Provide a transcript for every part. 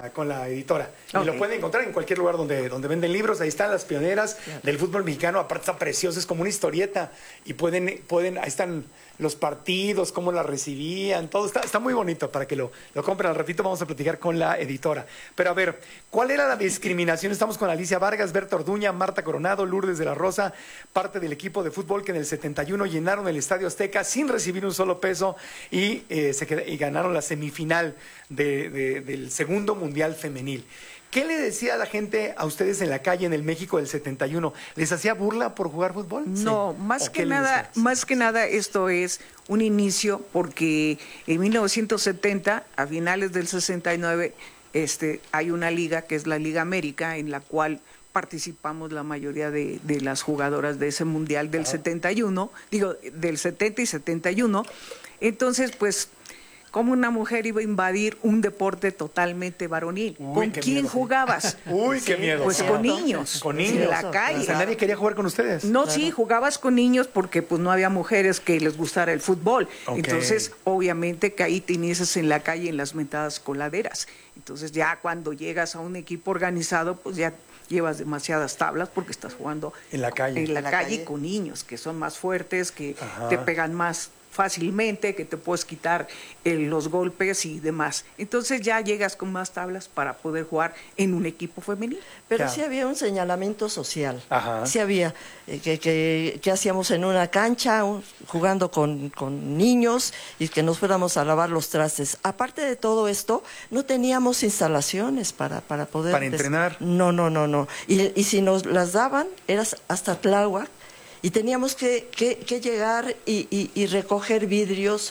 con la editora. Okay. Y lo pueden encontrar en cualquier lugar donde venden libros. Ahí están las pioneras del fútbol mexicano. Aparte está precioso, es como una historieta. Y pueden ahí están los partidos, cómo la recibían, todo. Está muy bonito para que lo compren. Al ratito vamos a platicar con la editora. Pero a ver, ¿cuál era la discriminación? Estamos con Alicia Vargas, Berta Orduña, Marta Coronado, Lourdes de la Rosa, parte del equipo de fútbol que en el 71 llenaron el Estadio Azteca sin recibir un solo peso y ganaron la semifinal del segundo Mundial Femenil. ¿Qué le decía a la gente a ustedes en la calle en el México del 71? ¿Les hacía burla por jugar fútbol? No, Sí. más que nada esto es un inicio porque en 1970, a finales del 69, hay una liga que es la Liga América en la cual participamos la mayoría de las jugadoras de ese mundial del 71, del 70 y 71. Entonces, pues, ¿cómo una mujer iba a invadir un deporte totalmente varonil? ¿Con quién jugabas? Uy, qué miedo. Pues con niños. Con niños. En la calle. O sea, nadie quería jugar con ustedes. No, claro. Sí, jugabas con niños porque pues no había mujeres que les gustara el fútbol. Okay. Entonces, obviamente que ahí te inicias en la calle en las mentadas coladeras. Entonces, ya cuando llegas a un equipo organizado, pues ya llevas demasiadas tablas porque estás jugando en la calle. En la calle con niños que son más fuertes, que te pegan más fácilmente, que te puedes quitar los golpes y demás. Entonces ya llegas con más tablas para poder jugar en un equipo femenino. Pero sí había un señalamiento social. Ajá. Sí había que hacíamos en una cancha jugando con niños y que nos fuéramos a lavar los trastes. Aparte de todo esto, no teníamos instalaciones para poder... ¿Para entrenar? No. Y si nos las daban, eras hasta Tláhuac. Y teníamos que llegar y recoger vidrios,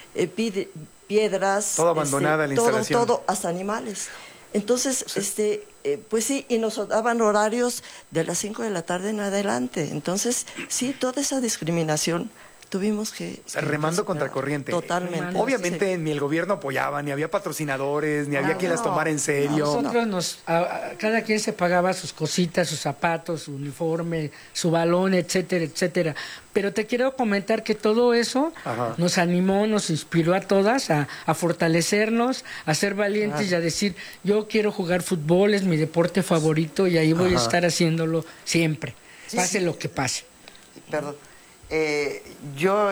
piedras. Todo abandonada la instalación. Todo, hasta animales. Entonces, pues sí, y nos daban horarios de las 5 de la tarde en adelante. Entonces, sí, toda esa discriminación tuvimos que... O sea, remando contra corriente. Totalmente. Obviamente sí. Ni el gobierno apoyaba, ni había patrocinadores, ni había quien las tomara en serio. Nosotros cada quien se pagaba sus cositas, sus zapatos, su uniforme, su balón, etcétera, etcétera. Pero te quiero comentar que todo eso nos animó, nos inspiró a todas a fortalecernos, a ser valientes y a decir, yo quiero jugar fútbol, es mi deporte favorito y ahí voy a estar haciéndolo siempre, pase lo que pase. Perdón. Yo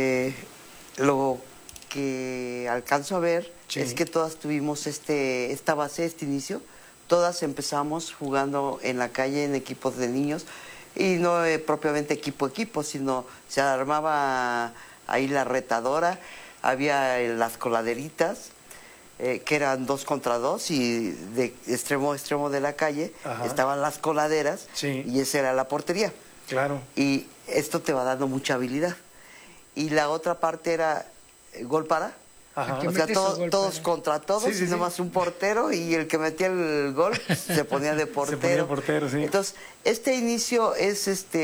lo que alcanzo a ver es que todas tuvimos esta base, este inicio. Todas empezamos jugando en la calle en equipos de niños y no propiamente equipo, sino se armaba ahí la retadora, había las coladeritas, que eran 2 contra 2 y de extremo a extremo de la calle estaban las coladeras y esa era la portería. Claro. Y esto te va dando mucha habilidad. Y la otra parte era gol para. O sea, todos contra todos, y nomás un portero, y el que metía el gol se ponía de portero. Se ponía portero, sí. Entonces, este inicio es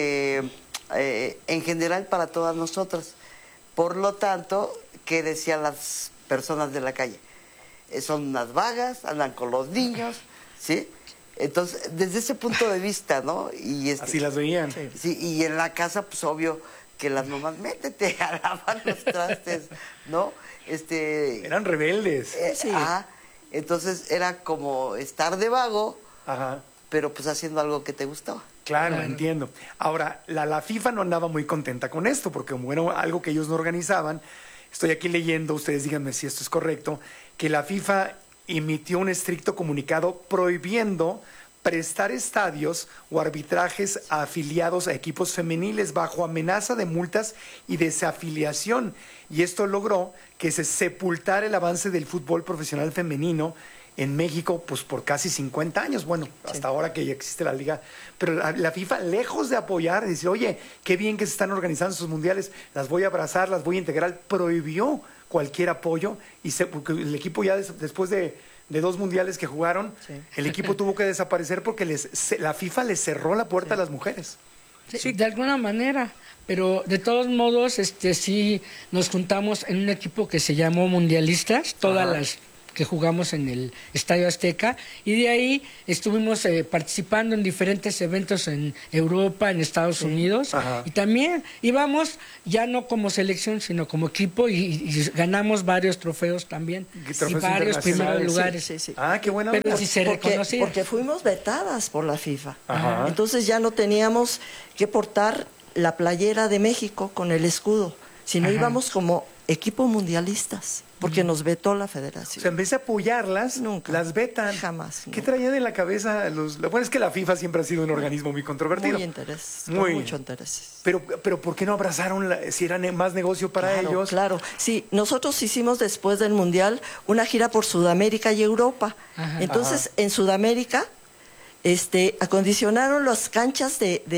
en general para todas nosotras. Por lo tanto, ¿qué decían las personas de la calle? Son unas vagas, andan con los niños, ¿sí? Entonces, desde ese punto de vista, ¿no? Y así las veían. Sí, y en la casa, pues obvio que las mamás, métete a lavar los trastes, ¿no? Eran rebeldes. Entonces era como estar de vago, pero pues haciendo algo que te gustaba. Claro, entiendo. Ahora, la FIFA no andaba muy contenta con esto, porque como era algo que ellos no organizaban, estoy aquí leyendo, ustedes díganme si esto es correcto, que la FIFA emitió un estricto comunicado prohibiendo prestar estadios o arbitrajes a afiliados a equipos femeniles bajo amenaza de multas y desafiliación. Y esto logró que se sepultara el avance del fútbol profesional femenino en México pues por casi 50 años, bueno, hasta ahora que ya existe la liga, pero la FIFA, lejos de apoyar, dice, oye, qué bien que se están organizando esos mundiales, las voy a abrazar, las voy a integrar, prohibió cualquier apoyo y porque el equipo ya después de 2 mundiales que jugaron, el equipo tuvo que desaparecer porque la FIFA les cerró la puerta a las mujeres. Sí, de alguna manera, pero de todos modos sí nos juntamos en un equipo que se llamó Mundialistas, todas las que jugamos en el Estadio Azteca, y de ahí estuvimos participando en diferentes eventos en Europa, en Estados Unidos, y también íbamos ya no como selección, sino como equipo, y ganamos varios trofeos también, y varios primeros lugares. Ah, qué buena. Pero si se reconocía. Porque fuimos vetadas por la FIFA. Ajá. Entonces ya no teníamos que portar la playera de México con el escudo, sino íbamos como equipo mundialistas, porque nos vetó la O federación. sea, en vez de apoyarlas, Nunca. las vetan. Jamás, ¿Qué no. traían en la cabeza los? Bueno, es que la FIFA siempre ha sido un organismo muy controvertido. Con mucho interés. Pero ¿por qué no abrazaron si era más negocio para ellos? Claro, sí, nosotros hicimos después del Mundial una gira por Sudamérica y Europa. Entonces, en Sudamérica, acondicionaron las canchas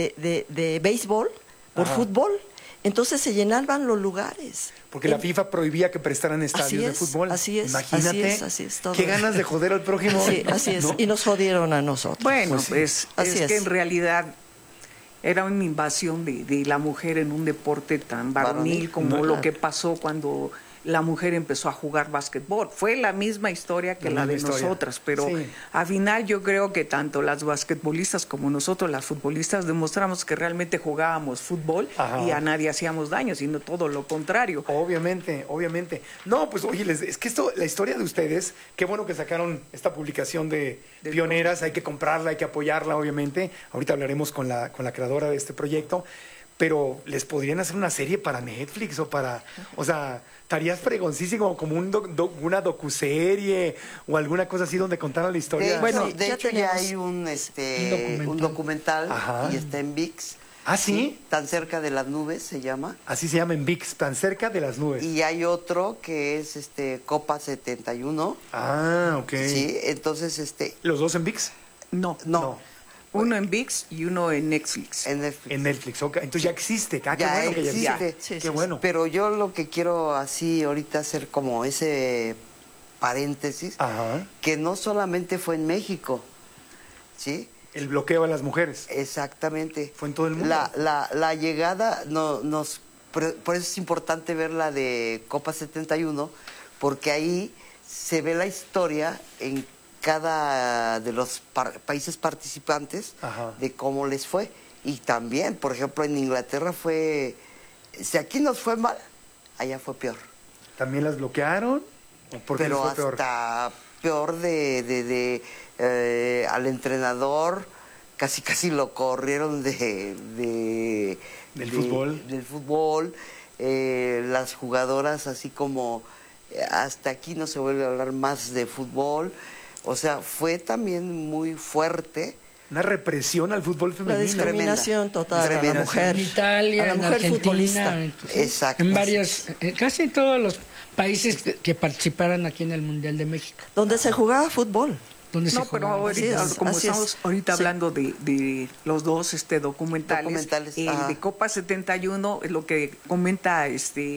de béisbol por fútbol. Entonces se llenaban los lugares. Porque la FIFA prohibía que prestaran estadios de fútbol. Así es, Imagínate, así es todo. qué ganas de joder al prójimo. Sí, así es. ¿no? Y nos jodieron a nosotros. Bueno, Pues así es que es. en realidad era una invasión de la mujer en un deporte tan varonil como lo que pasó cuando la mujer empezó a jugar básquetbol. Fue la misma historia que la de nosotras, pero al final yo creo que tanto las basquetbolistas como nosotros, las futbolistas, demostramos que realmente jugábamos fútbol y a nadie hacíamos daño, sino todo lo contrario. Obviamente. No, pues oye, es que la historia de ustedes, qué bueno que sacaron esta publicación de Pioneras, hay que comprarla, hay que apoyarla, obviamente. Ahorita hablaremos con la creadora de este proyecto, pero les podrían hacer una serie para Netflix o sea, estarías fregoncísimo como una docuserie o alguna cosa así donde contaran la historia. Bueno, Sí, de ya hecho ya hay un documental y está en ViX. ¿Ah, sí? Tan cerca de las nubes se llama. Así se llama en ViX, tan cerca de las nubes. Y hay otro que es Copa 71. Ah, ok. Sí, entonces ¿Los dos en ViX? No. Uno en ViX y uno en Netflix. en Netflix. En Netflix, ok. Entonces ya existe. Ah, qué Ya bueno que ya existe. existe. Qué bueno. Pero yo lo que quiero así ahorita hacer como ese paréntesis, que no solamente fue en México, ¿sí? El bloqueo a las mujeres. Exactamente. Fue en todo el mundo. La llegada, por eso es importante ver la de Copa 71, porque ahí se ve la historia en cada de los países participantes de cómo les fue. Y también, por ejemplo, en Inglaterra si aquí nos fue mal, allá fue peor. ¿También las bloquearon? ¿O por qué Pero les fue peor? hasta peor al entrenador, casi lo corrieron del fútbol. Del fútbol. Las jugadoras así como hasta aquí no se vuelve a hablar más de fútbol. O sea, fue también muy fuerte. Una represión al fútbol femenino. La discriminación total a la mujer. En Italia, a la en mujer Argentina, futbolista. Exacto. En varios, casi en todos los países que participaron aquí en el Mundial de México. Donde se jugaba fútbol. Donde se No, pero jugaba. ahorita, Así es, como así es. estamos ahorita Sí. hablando de los dos documentales, ajá. de Copa 71, lo que comenta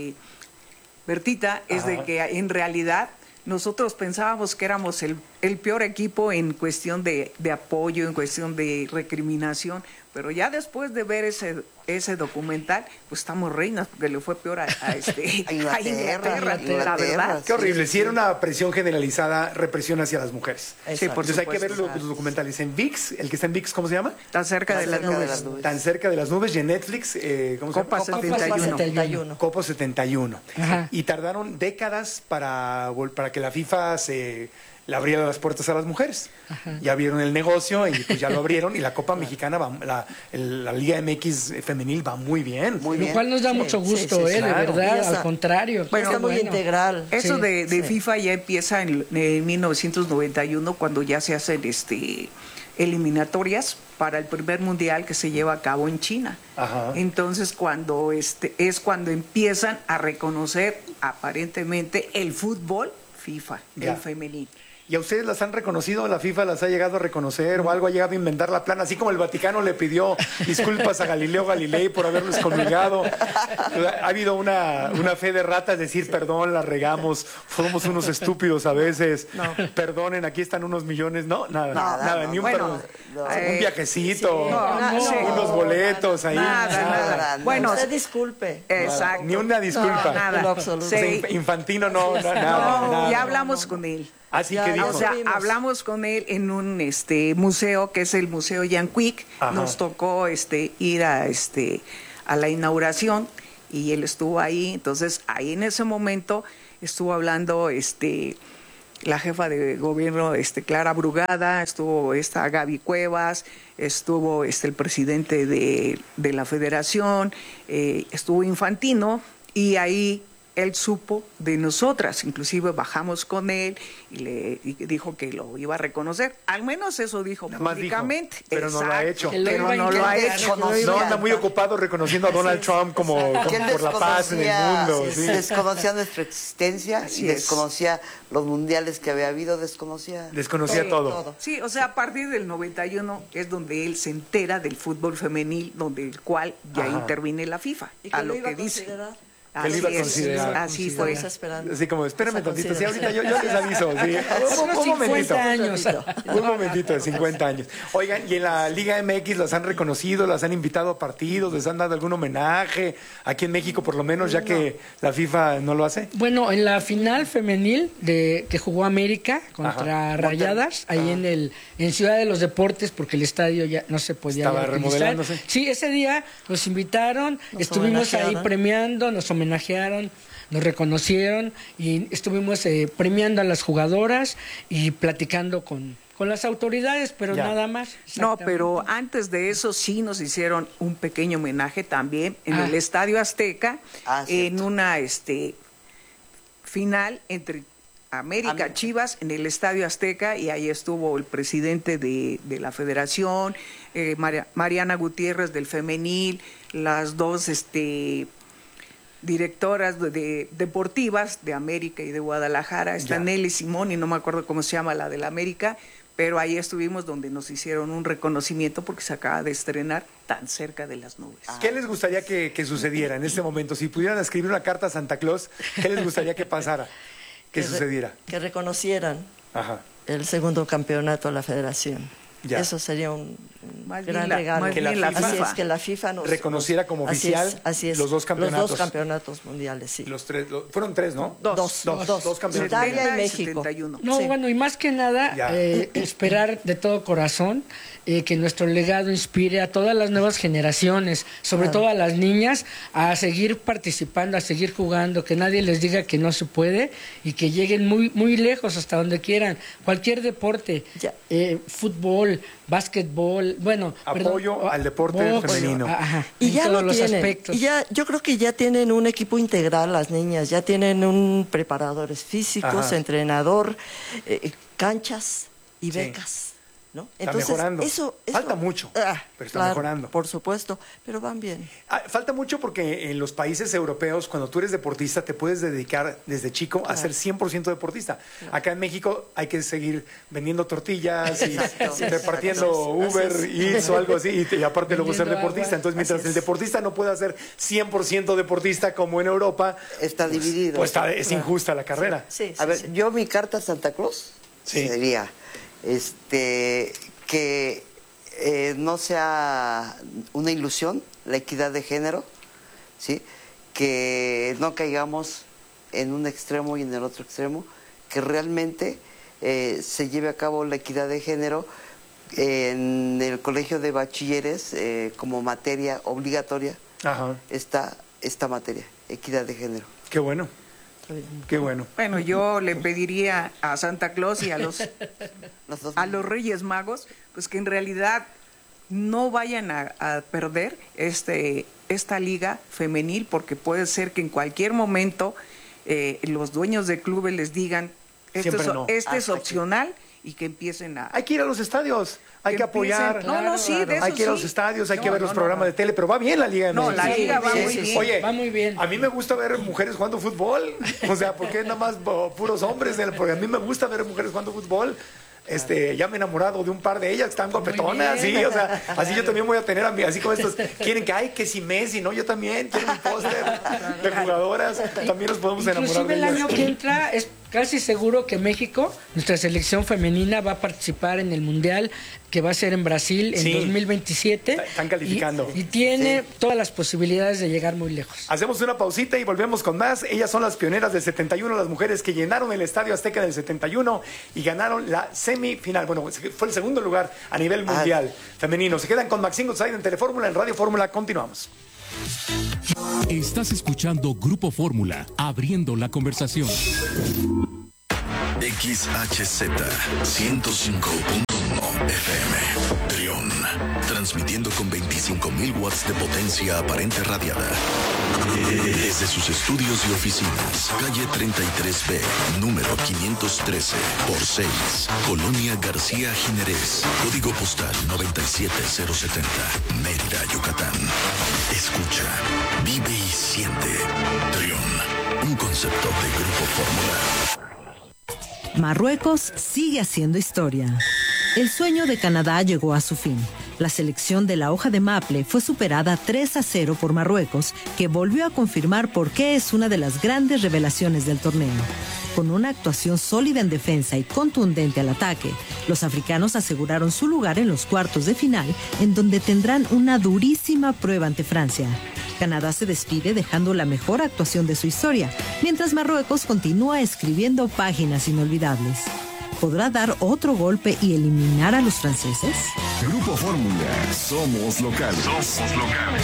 Bertita es de que en realidad nosotros pensábamos que éramos el peor equipo en cuestión de apoyo, en cuestión de recriminación, pero ya después de ver ese documental, pues estamos reinas, porque le fue peor a Inglaterra, la verdad. Qué horrible. Si era una presión generalizada, represión hacia las mujeres. Sí, por Entonces hay que ver supuesto. los documentales en ViX. El que está en ViX, ¿cómo se llama? Tan cerca de las nubes. Tan cerca de las nubes. Y en Netflix, ¿cómo se llama? Copa 71. Copa 71. Ajá. Y tardaron décadas para que la FIFA le abriera las puertas a las mujeres. Ya vieron el negocio y pues ya lo abrieron. Y la Copa Mexicana, la Liga MX femenil va muy bien. Muy Lo bien. cual nos da mucho gusto, sí, de claro. verdad, Y esa- al contrario. Está muy integral. Eso Sí, de FIFA ya empieza en 1991, cuando ya se hacen eliminatorias para el primer mundial que se lleva a cabo en China. Ajá. Entonces, cuando es cuando empiezan a reconocer aparentemente el fútbol FIFA, Ya. el femenil. ¿Y a ustedes las han reconocido? ¿La FIFA las ha llegado a reconocer o algo ha llegado a inventar la plana? Así como el Vaticano le pidió disculpas a Galileo Galilei por haberlos comulgado. Ha habido una fe de ratas, decir, perdón, la regamos, somos unos estúpidos a veces. Perdonen, aquí están unos millones. No, nada, no, ni un bueno, perdón. Un viajecito, no, unos boletos ahí. Nada. Bueno, Usted disculpe. exacto. Ni una disculpa. No, nada. En lo absoluto. O sea, Sí. infantino, nada. Ya hablamos con él. Así Ya, que dijo. O sea, Vimos. hablamos con él en un museo que es el Museo Yanquic. Ajá. Nos tocó ir a la inauguración y él estuvo ahí. Entonces, ahí en ese momento estuvo hablando la jefa de gobierno Clara Brugada, estuvo esta Gaby Cuevas, estuvo el presidente de la Federación, estuvo Infantino, y ahí él supo de nosotras, inclusive bajamos con él y dijo que lo iba a reconocer, al menos eso dijo Nada más dijo, públicamente. pero no lo ha hecho. Que lo Pero iba a no lo ha intentar. hecho. No, anda muy ocupado reconociendo a Donald Trump como por la paz en el mundo. Sí. Desconocía nuestra existencia, Así y es. desconocía los mundiales que había habido, desconocía Desconocía todo. Sí, o sea, a partir del 91 es donde él se entera del fútbol femenil, donde el cual ya Ajá. interviene la FIFA, Y que a lo lo iba que a dice. considerar. Que lo iba a Así es, considerar. así fue. Estamos esperando. Así como, espérame Esa tantito, sí, ahorita consideración. yo les aviso. Sí. Unos Un momentito. 50 años. Un momentito de 50 años. Oigan, ¿y en la Liga MX las han reconocido, las han invitado a partidos, les han dado algún homenaje? Aquí en México, por lo menos, ya que la FIFA no lo hace. Bueno, en la final femenil que jugó América contra Ajá. Rayadas, ahí en Ciudad de los Deportes, porque el estadio ya no se podía Estaba utilizar. remodelándose. Sí, ese día nos invitaron, Nos estuvimos ahí homenajearon. premiando, nos homenajearon, nos reconocieron y estuvimos premiando a las jugadoras y platicando con las autoridades, pero Ya. nada más. No, Exactamente. pero antes de eso sí nos hicieron un pequeño homenaje también en Ah. el Estadio Azteca, en cierto. una final entre América Chivas en el Estadio Azteca, y ahí estuvo el presidente de la Federación, Mariana Gutiérrez del femenil, las dos directoras deportivas de América y de Guadalajara, está Ya. Nelly Simón y no me acuerdo cómo se llama la de la América, pero ahí estuvimos donde nos hicieron un reconocimiento porque se acaba de estrenar Tan cerca de las nubes. ¿Qué les gustaría que sucediera en este momento? Si pudieran escribir una carta a Santa Claus, ¿qué les gustaría que pasara? Que sucediera. Que reconocieran Ajá. el segundo campeonato de la Federación. Ya. Eso sería un Más bien gran la- regalo. más Que la bien la FIFA- Así FIFA. es, que la FIFA nos Reconociera como así oficial así es, los dos campeonatos. Los dos campeonatos mundiales, sí. Los tres, fueron tres, ¿no? Dos. Dos campeonatos. Italia y 70 México. 71. No, Sí. bueno, y más que nada, Ya. esperar de todo corazón que nuestro legado inspire a todas las nuevas generaciones, sobre todo a las niñas, a seguir participando, a seguir jugando, que nadie les diga que no se puede y que lleguen muy, muy lejos, hasta donde quieran. Cualquier deporte, Ya. fútbol, básquetbol, bueno. Apoyo al deporte box, femenino. Ajá, Y en ya todos lo los tienen. aspectos. Y ya, yo creo que ya tienen un equipo integral las niñas, ya tienen un preparadores físicos, Ajá. entrenador, canchas y Sí. becas. ¿No? Está mejorando. Falta mucho, pero está claro, mejorando. Por supuesto, pero van bien. Falta mucho porque en los países europeos, cuando tú eres deportista, te puedes dedicar desde chico a ser 100% deportista. Acá en México hay que seguir vendiendo tortillas y repartiendo Uber Eats o algo así, y aparte luego ser Vendiendo deportista. agua. Entonces, mientras el deportista no pueda ser 100% deportista como en Europa, está dividido. pues es injusta la carrera. Sí, A sí, ver, sí. yo mi carta a Santa Claus Sí. sería que no sea una ilusión la equidad de género, ¿sí? Que no caigamos en un extremo y en el otro extremo, que realmente se lleve a cabo la equidad de género en el colegio de bachilleres como materia obligatoria. Ajá. Esta materia, equidad de género. Qué bueno. Qué bueno. Bueno, yo le pediría a Santa Claus y a los Los dos- Reyes Magos, pues que en realidad no vayan a perder esta liga femenil, porque puede ser que en cualquier momento los dueños de clubes les digan, Siempre no. este es Hasta que- opcional, y que empiecen a... Hay que ir a los estadios, hay que apoyar. No, no, sí, de eso Hay que ir a los sí. estadios, hay No, que ver no, los no, programas no. de tele, pero va bien la Liga No, MX. la liga va Sí, muy sí, bien. Oye, Va muy bien. a mí me gusta ver mujeres jugando fútbol. O sea, ¿por qué nada más puros hombres? Porque a mí me gusta ver mujeres jugando fútbol. Ya me he enamorado de un par de ellas que están guapetonas, sí, o sea, así yo también voy a tener a mí, así como estos, quieren que si Messi, ¿no? Yo también quiero un póster de jugadoras, también nos podemos enamorar Inclusive de el ellas. año que entra casi seguro que México, nuestra selección femenina, va a participar en el Mundial que va a ser en Brasil en 2027. Están calificando. Y tiene todas las posibilidades de llegar muy lejos. Hacemos una pausita y volvemos con más. Ellas son las pioneras del 71, las mujeres que llenaron el Estadio Azteca del 71 y ganaron la semifinal. Bueno, fue el segundo lugar a nivel mundial femenino. Se quedan con Maxine Goodside en Telefórmula, en Radio Fórmula. Continuamos. Estás escuchando Grupo Fórmula, abriendo la conversación. XHZ 105.1 FM, Trión, transmitiendo con 25.000 watts de potencia aparente radiada. Desde sus estudios y oficinas, calle 33B, número 513 por 6, Colonia García Jiménez, código postal 97070, Mérida, Yucatán. Escucha, vive y siente. Trión, un concepto de Grupo Fórmula. Marruecos sigue haciendo historia. El sueño de Canadá llegó a su fin. La selección de la hoja de maple fue superada 3-0 por Marruecos, que volvió a confirmar por qué es una de las grandes revelaciones del torneo. Con una actuación sólida en defensa y contundente al ataque, los africanos aseguraron su lugar en los cuartos de final, en donde tendrán una durísima prueba ante Francia. Canadá se despide dejando la mejor actuación de su historia, mientras Marruecos continúa escribiendo páginas inolvidables. ¿Podrá dar otro golpe y eliminar a los franceses? Grupo Fórmula, somos locales. Somos locales.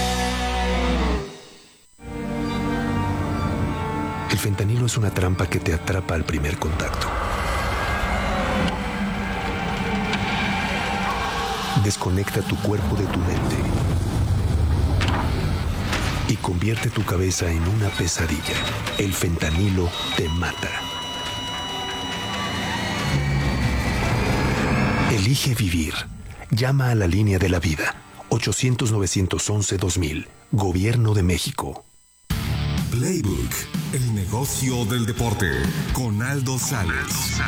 El fentanilo es una trampa que te atrapa al primer contacto. Desconecta tu cuerpo de tu mente y convierte tu cabeza en una pesadilla. El fentanilo te mata. Elige vivir. Llama a la línea de la vida. 800-911-2000. Gobierno de México. Playbook, el negocio del deporte, con Aldo Sales.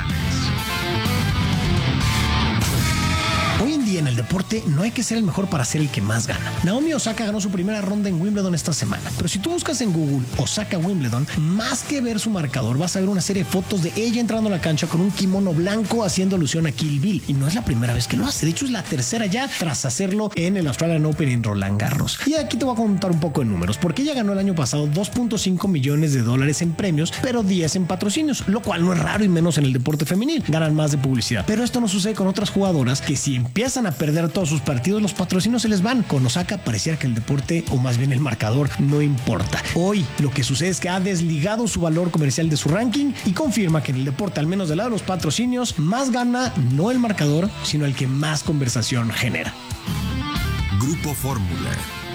Hoy en día en el deporte no hay que ser el mejor para ser el que más gana. Naomi Osaka ganó su primera ronda en Wimbledon esta semana. Pero si tú buscas en Google Osaka Wimbledon, más que ver su marcador, vas a ver una serie de fotos de ella entrando a la cancha con un kimono blanco haciendo alusión a Kill Bill. Y no es la primera vez que lo hace. De hecho, es la tercera ya tras hacerlo en el Australian Open en Roland Garros. Y aquí te voy a contar un poco de números, porque ella ganó el año pasado $2.5 millones en premios, pero 10 en patrocinios, lo cual no es raro y menos en el deporte femenil. Ganan más de publicidad. Pero esto no sucede con otras jugadoras que si empiezan a perder todos sus partidos, los patrocinios se les van. Con Osaka pareciera que el deporte, o más bien el marcador, no importa. Hoy lo que sucede es que ha desligado su valor comercial de su ranking y confirma que en el deporte, al menos del lado de los patrocinios, más gana no el marcador, sino el que más conversación genera. Grupo Fórmula.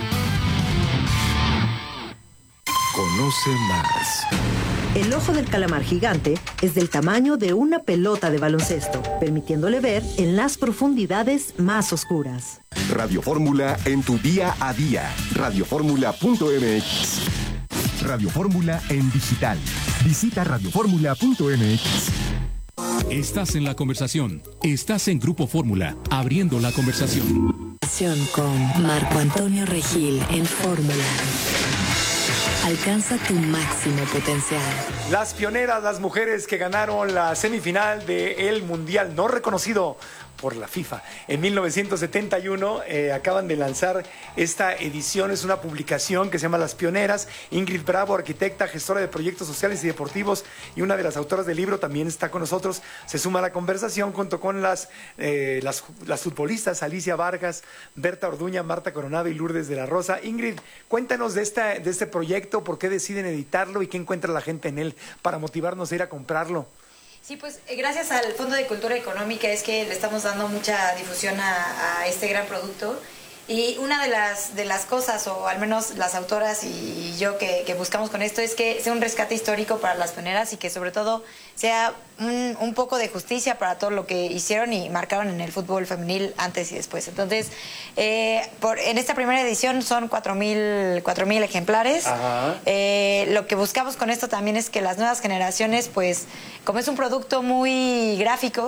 Conoce más. El ojo del calamar gigante es del tamaño de una pelota de baloncesto, permitiéndole ver en las profundidades más oscuras. Radio Fórmula en tu día a día. Radioformula.mx. Radio Fórmula en digital. Visita radioformula.mx. Estás en la conversación. Estás en Grupo Fórmula, abriendo la conversación. Con Marco Antonio Regil en Fórmula. Alcanza tu máximo potencial. Las pioneras, las mujeres que ganaron la semifinal del Mundial no reconocido por la FIFA en 1971, acaban de lanzar esta edición. Es una publicación que se llama Las Pioneras. Ingrid Bravo, arquitecta, gestora de proyectos sociales y deportivos y una de las autoras del libro, también está con nosotros. Se suma a la conversación junto con las futbolistas Alicia Vargas, Berta Orduña, Marta Coronado y Lourdes de la Rosa. Ingrid, cuéntanos de este proyecto, por qué deciden editarlo y qué encuentra la gente en él para motivarnos a ir a comprarlo. Sí, pues gracias al Fondo de Cultura Económica es que le estamos dando mucha difusión a este gran producto. Y una de las cosas, o al menos las autoras y yo que buscamos con esto, es que sea un rescate histórico para las pioneras y que sobre todo sea un poco de justicia para todo lo que hicieron y marcaron en el fútbol femenil antes y después. Entonces, en esta primera edición son 4,000 ejemplares. Lo que buscamos con esto también es que las nuevas generaciones, pues, como es un producto muy gráfico,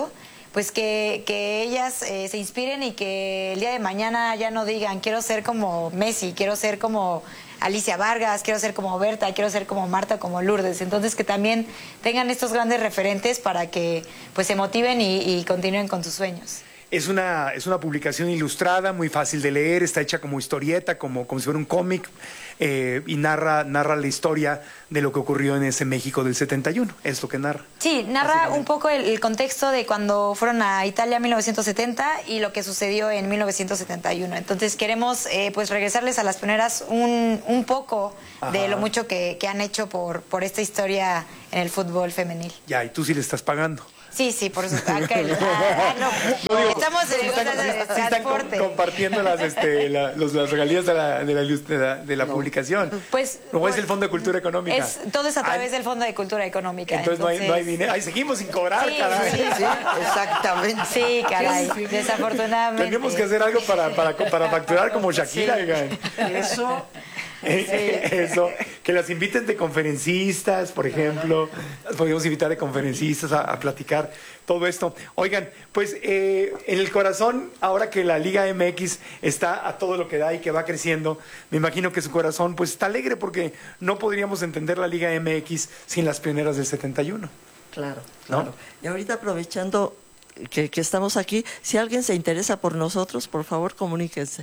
pues que ellas se inspiren y que el día de mañana ya no digan quiero ser como Messi, quiero ser como Alicia Vargas, quiero ser como Berta, quiero ser como Marta, como Lourdes. Entonces que también tengan estos grandes referentes para que pues se motiven y continúen con sus sueños. Es una publicación ilustrada, muy fácil de leer, está hecha como historieta, como si fuera un cómic, y narra la historia de lo que ocurrió en ese México del 71, es lo que narra. Sí, narra un poco el contexto de cuando fueron a Italia en 1970 y lo que sucedió en 1971. Entonces queremos pues regresarles a las pioneras un poco de lo mucho que han hecho por esta historia en el fútbol femenil. Ya, y tú sí le estás pagando. Sí, por supuesto. Estamos en transporte. Compartiendo las regalías de la publicación. Pues, ¿o es el Fondo de Cultura Económica? Todo es a través del Fondo de Cultura Económica. Entonces no hay dinero. Ahí seguimos sin cobrar, caray. Sí, exactamente. Sí, caray. Desafortunadamente. Tenemos que hacer algo para facturar como Shakira. Eso. Eso, que las inviten de conferencistas, por ejemplo. Las podemos invitar de conferencistas a platicar todo esto. Oigan, pues en el corazón, ahora que la Liga MX está a todo lo que da y que va creciendo, me imagino que su corazón pues está alegre porque no podríamos entender la Liga MX sin las pioneras del 71. Claro, ¿no? claro. Y ahorita aprovechando que estamos aquí, si alguien se interesa por nosotros, por favor, comuníquense.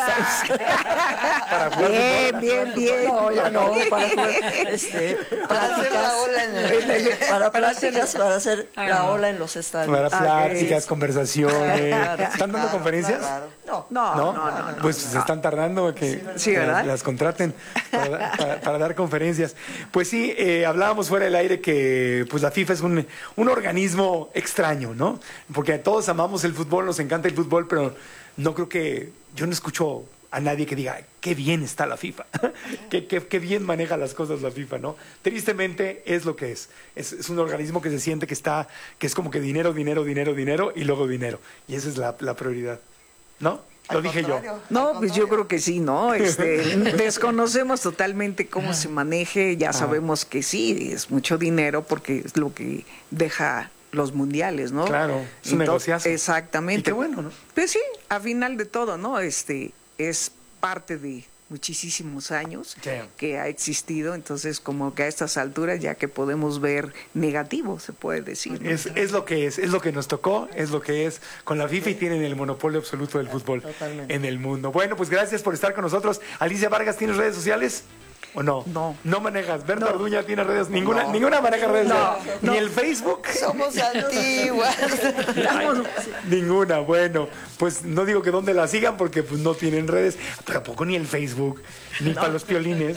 Bien. Para hacer la ola en los estadios. Para pláticas, conversaciones. ¿Están dando conferencias? No. Pues se están tardando que las contraten para dar conferencias. Pues sí, hablábamos fuera del aire que pues la FIFA es un organismo extraño, ¿no? Porque todos amamos el fútbol, nos encanta el fútbol, pero yo no escucho a nadie que diga, qué bien está la FIFA, qué bien maneja las cosas la FIFA, ¿no? Tristemente es lo que es. Es un organismo que se siente que es como que dinero, y luego dinero. Y esa es la prioridad, ¿no? Lo dije yo. No, pues yo creo que sí, ¿no? Desconocemos totalmente cómo se maneje, ya sabemos que sí, es mucho dinero porque es lo que deja los mundiales, ¿no? Claro, es un negociazo. Exactamente. Y qué bueno, ¿no? Pues sí, a final de todo, ¿no? Es parte de muchísimos años que ha existido, entonces como que a estas alturas ya que podemos ver negativo, se puede decir, ¿no? Es lo que es lo que nos tocó, es lo que es con la FIFA y tienen el monopolio absoluto del fútbol en el mundo. Bueno, pues gracias por estar con nosotros. Alicia Vargas, ¿tienes redes sociales? ¿O no? No manejas. Berta Orduña tiene redes. Ninguna maneja redes. Ni el Facebook. Somos antiguas. Ninguna. Bueno, pues no digo que dónde la sigan porque pues no tienen redes. Pero tampoco ni el Facebook, ni para los piolines.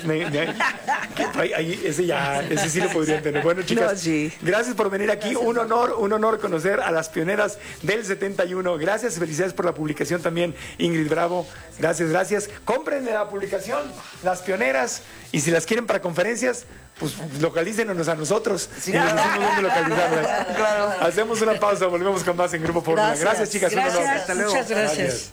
Ese sí lo podrían tener. Bueno, chicas, gracias por venir aquí. Un honor conocer a las pioneras del 71. Gracias, felicidades por la publicación también, Ingrid Bravo. Gracias. Compren la publicación, Las Pioneras. Y si las quieren para conferencias, pues localícenos a nosotros. Y les decimos dónde localizarlas. Claro. Hacemos una pausa, volvemos con más en Grupo Fórmula. Gracias, chicas. Hasta luego. Muchas gracias.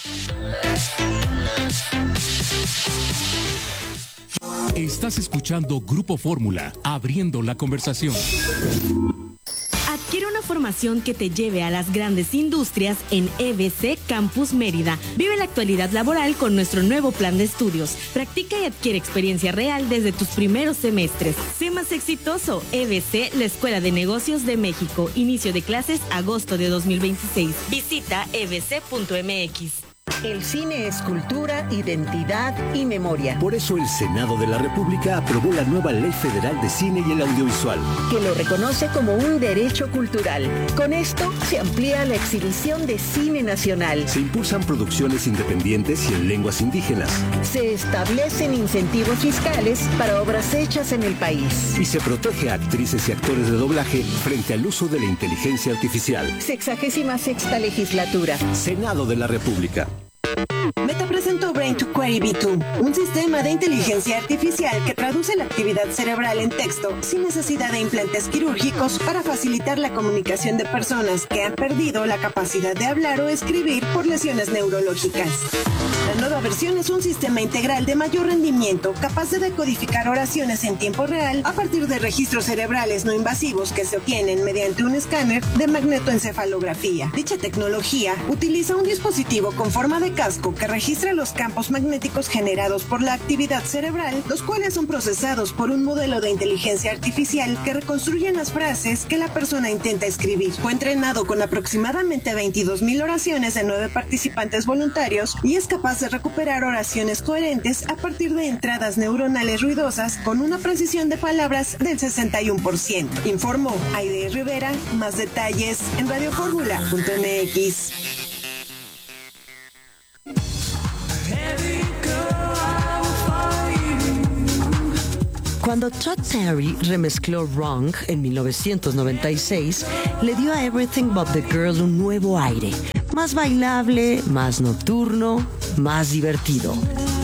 Estás escuchando Grupo Fórmula, abriendo la conversación. Adquiere una formación que te lleve a las grandes industrias en EBC Campus Mérida. Vive la actualidad laboral con nuestro nuevo plan de estudios. Practica y adquiere experiencia real desde tus primeros semestres. Sé más exitoso. EBC, la Escuela de Negocios de México. Inicio de clases agosto de 2026. Visita ebc.mx. El cine es cultura, identidad y memoria. Por eso el Senado de la República aprobó la nueva Ley Federal de Cine y el Audiovisual, que lo reconoce como un derecho cultural. Con esto se amplía la exhibición de cine nacional. Se impulsan producciones independientes y en lenguas indígenas. Se establecen incentivos fiscales para obras hechas en el país. Y se protege a actrices y actores de doblaje frente al uso de la inteligencia artificial. 66ª legislatura. Senado de la República. Meta presentó Brain to Query V2, un sistema de inteligencia artificial que traduce la actividad cerebral en texto sin necesidad de implantes quirúrgicos para facilitar la comunicación de personas que han perdido la capacidad de hablar o escribir por lesiones neurológicas. La nueva versión es un sistema integral de mayor rendimiento capaz de decodificar oraciones en tiempo real a partir de registros cerebrales no invasivos que se obtienen mediante un escáner de magnetoencefalografía. Dicha tecnología utiliza un dispositivo con forma de casco que registra los campos magnéticos generados por la actividad cerebral, los cuales son procesados por un modelo de inteligencia artificial que reconstruyen las frases que la persona intenta escribir. Fue entrenado con aproximadamente 22,000 oraciones de 9 participantes voluntarios y es capaz de recuperar oraciones coherentes a partir de entradas neuronales ruidosas con una precisión de palabras del 61%. Informó Aide Rivera. Más detalles en radioformula.mx. Cuando Todd Terry remezcló Wrong en 1996, le dio a Everything But the Girl un nuevo aire, más bailable, más nocturno, más divertido.